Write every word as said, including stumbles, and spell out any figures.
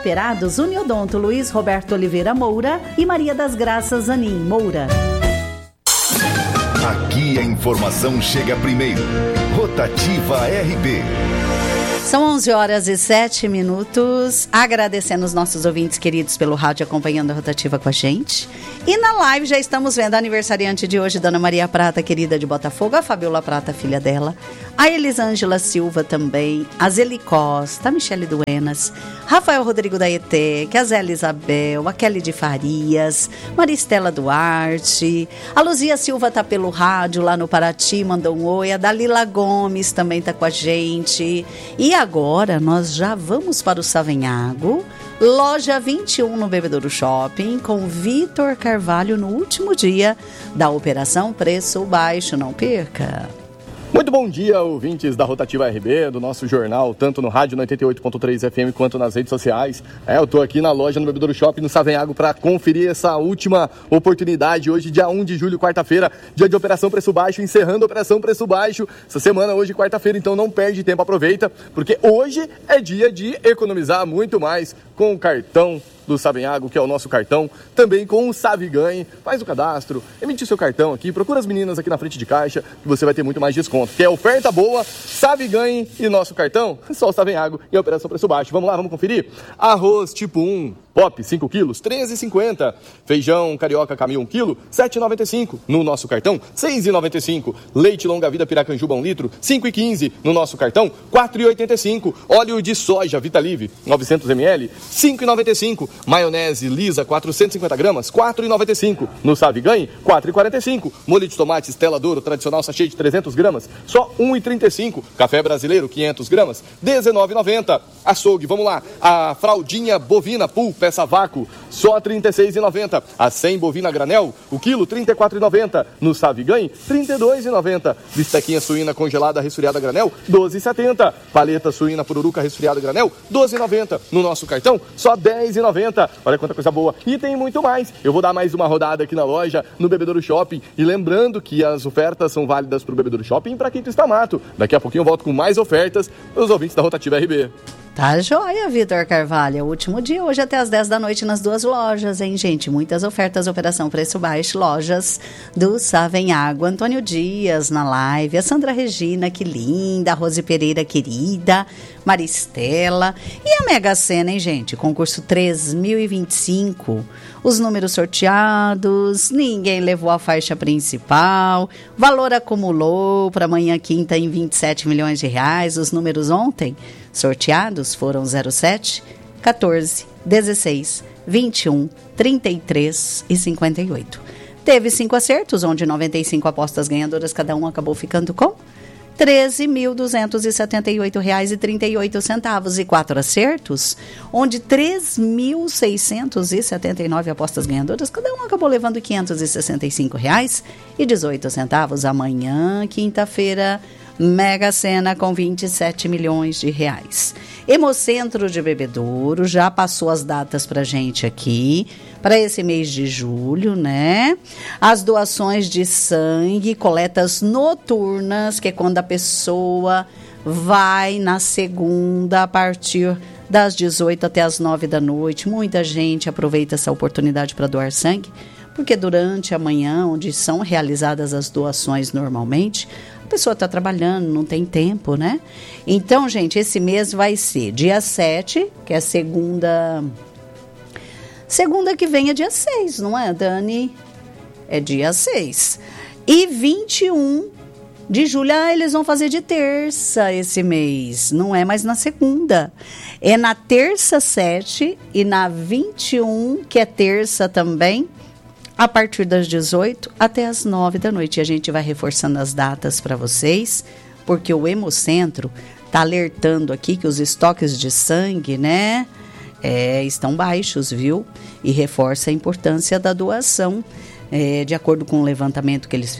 Operados Uniodonto Luiz Roberto Oliveira Moura e Maria das Graças Anim Moura. Aqui a informação chega primeiro. Rotativa R B. São onze horas e sete minutos, agradecendo os nossos ouvintes queridos pelo rádio acompanhando a Rotativa com a gente. E na live já estamos vendo a aniversariante de hoje, Dona Maria Prata, querida de Botafogo, a Fabiola Prata, filha dela, a Elisângela Silva também, a Zeli Costa, a Michele Duenas, Rafael Rodrigo da E T, que a Zé Isabel, a Kelly de Farias, Maristela Duarte, a Luzia Silva tá pelo rádio lá no Paraty, mandou um oi, a Dalila Gomes também tá com a gente. E agora nós já vamos para o Savenhago, loja vinte e um no Bebedouro Shopping, com Vitor Carvalho no último dia da Operação Preço Baixo. Não perca! Muito bom dia, ouvintes da Rotativa R B, do nosso jornal, tanto no rádio no oitenta e oito ponto três F M quanto nas redes sociais. É, eu tô aqui na loja no Bebedouro Shopping, no Savenhago, para conferir essa última oportunidade. Hoje, dia um de julho, quarta-feira, dia de Operação Preço Baixo, encerrando a Operação Preço Baixo. Essa semana, hoje, quarta-feira, então não perde tempo, aproveita, porque hoje é dia de economizar muito mais com o cartão do Savenhago, que é o nosso cartão, também com o Saviganhe. Faz o cadastro, emite o seu cartão aqui, procura as meninas aqui na frente de caixa, que você vai ter muito mais desconto. Que é oferta boa, Saviganhe e nosso cartão, só o Savenhago e a Operação Preço Baixo. Vamos lá, vamos conferir? Arroz tipo um, Pop, cinco quilos, treze reais e cinquenta centavos. Feijão carioca Camil, um quilo, sete reais e noventa e cinco centavos. No nosso cartão, seis reais e noventa e cinco centavos. Leite longa vida Piracanjuba, um litro, cinco reais e quinze centavos. No nosso cartão, quatro reais e oitenta e cinco centavos. Óleo de soja Vitalive, novecentos mililitros, cinco reais e noventa e cinco centavos. Maionese lisa, quatrocentos e cinquenta gramas, quatro reais e noventa e cinco centavos. No Saviganhe, quatro reais e quarenta e cinco centavos. Molho de tomate Stella Douro, tradicional sachê de trezentas gramas, só um real e trinta e cinco centavos. Café brasileiro, quinhentas gramas, dezenove reais e noventa centavos. Açougue, vamos lá. A fraldinha bovina Pool, peça vácuo, só trinta e seis reais e noventa centavos. A cem bovina granel, o quilo, trinta e quatro reais e noventa centavos. No Saviganhe, trinta e dois reais e noventa centavos. Bistequinha suína congelada resfriada granel, doze reais e setenta centavos. Paleta suína pururuca resfriada granel, doze reais e noventa centavos. No nosso cartão, só dez reais e noventa centavos. Olha quanta coisa boa. E tem muito mais. Eu vou dar mais uma rodada aqui na loja, no Bebedouro Shopping. E lembrando que as ofertas são válidas para o Bebedouro Shopping e para Quinto Estamato. Daqui a pouquinho eu volto com mais ofertas para os ouvintes da Rotativa R B. Tá joia, Vitor Carvalho. É o último dia, hoje até às dez da noite nas duas lojas, hein, gente? Muitas ofertas, Operação Preço Baixo, lojas do Savenhago. Antônio Dias na live, a Sandra Regina, que linda, a Rose Pereira, querida, Maristela. E a Mega Sena, hein, gente? Concurso três mil e vinte e cinco. Os números sorteados, ninguém levou a faixa principal, valor acumulou para amanhã quinta em vinte e sete milhões de reais. Os números ontem sorteados foram zero sete, quatorze, dezesseis, vinte e um, trinta e três e cinquenta e oito. Teve cinco acertos, onde noventa e cinco apostas ganhadoras, cada um acabou ficando com treze mil duzentos e setenta e oito reais e trinta e oito centavos. E quatro acertos, onde três mil seiscentos e setenta e nove apostas ganhadoras, cada um acabou levando quinhentos e sessenta e cinco reais e dezoito centavos. Amanhã, quinta-feira, Mega Sena com vinte e sete milhões de reais. Hemocentro de Bebedouro já passou as datas pra gente aqui, para esse mês de julho, né? As doações de sangue, coletas noturnas, que é quando a pessoa vai na segunda a partir das dezoito até as nove da noite. Muita gente aproveita essa oportunidade para doar sangue, porque durante a manhã, onde são realizadas as doações normalmente, a pessoa está trabalhando, não tem tempo, né? Então, gente, esse mês vai ser dia sete, que é segunda... Segunda que vem é dia seis, não é, Dani? É dia seis. E vinte e um de julho, ah, eles vão fazer de terça esse mês. Não é mais na segunda. É na terça sete e na vinte e um, que é terça também, a partir das dezoito até as nove da noite. E a gente vai reforçando as datas para vocês, porque o Hemocentro está alertando aqui que os estoques de sangue, né, é, estão baixos, viu? E reforça a importância da doação, é, de acordo com o levantamento que eles